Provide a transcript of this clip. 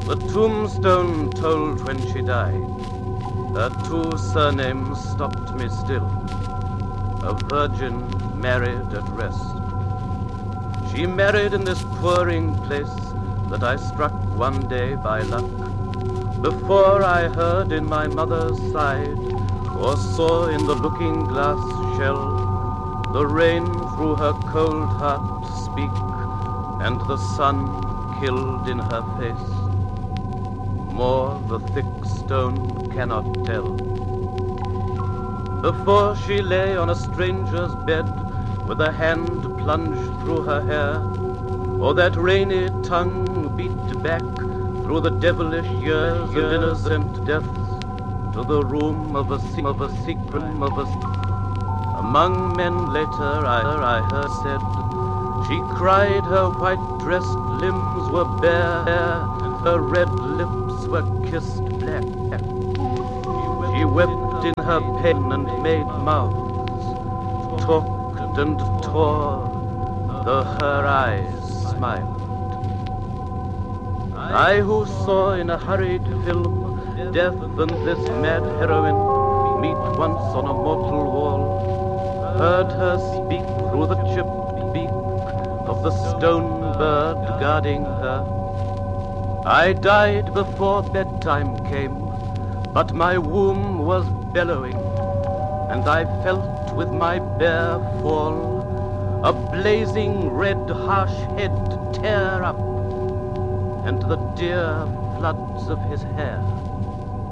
The tombstone told when she died. Her two surnames stopped me still. A virgin married at rest. She married in this pouring place that I struck one day by luck. Before I heard in my mother's side, or saw in the looking-glass shell, the rain through her cold heart speak, and the sun killed in her face. More the thick stone cannot tell. Before she lay on a stranger's bed, with a hand plunged through her hair, or that rainy tongue beat back through the devilish years of innocent deaths to the room of a secret. Among men later I heard said, she cried her white-dressed limbs were bare, and her red lips were kissed black. She wept in her pain and made mouths, talked and tore, though her eyes smiled. I who saw in a hurried film death and this mad heroine meet once on a mortal wall, heard her speak through the chipped beak of the stone bird guarding her. I died before bedtime came, but my womb was bellowing, and I felt with my bare fall a blazing red harsh head tear up, and the dear floods of his hair